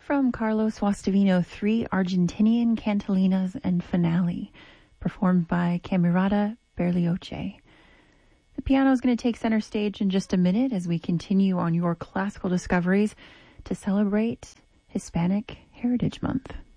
from Carlos Guastavino, 3 Argentinian cantalinas and finale, performed by Camerata Berlioche. The piano is going to take center stage in just a minute as we continue on your classical discoveries to celebrate Hispanic Heritage Month.